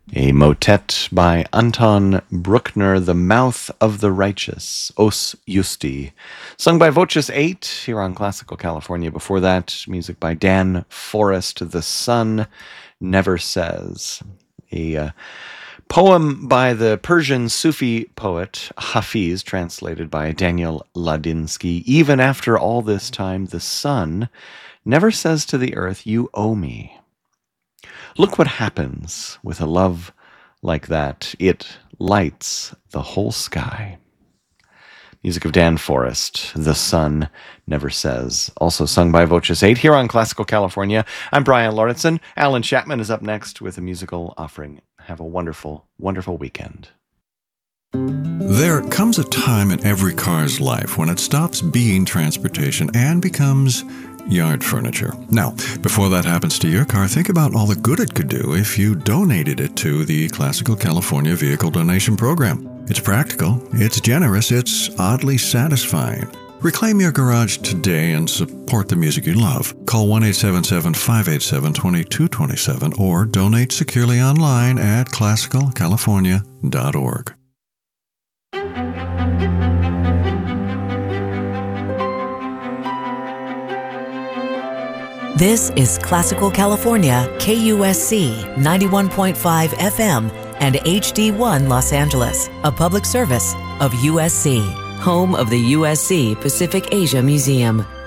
A motet by Anton Bruckner, The Mouth of the Righteous, Os Justi, sung by Voces 8 here on Classical California. Before that, music by Dan Forrest, The Sun Never Says, a poem by the Persian Sufi poet Hafiz, translated by Daniel Ladinsky. Even after all this time, the sun never says to the earth, "You owe me." Look what happens with a love like that. It lights the whole sky. Music of Dan Forrest, The Sun Never Says, also sung by Voces 8 here on Classical California. I'm Brian Lauritsen. Alan Chapman is up next with a musical offering. Have a wonderful, wonderful weekend. There comes a time in every car's life when it stops being transportation and becomes yard furniture. Now, before that happens to your car, think about all the good it could do if you donated it to the Classical California Vehicle Donation Program. It's practical, it's generous, it's oddly satisfying. Reclaim your garage today and support the music you love. Call 1-877-587-2227 or donate securely online at classicalcalifornia.org. This is Classical California, KUSC 91.5 FM and HD1 Los Angeles, a public service of USC, home of the USC Pacific Asia Museum.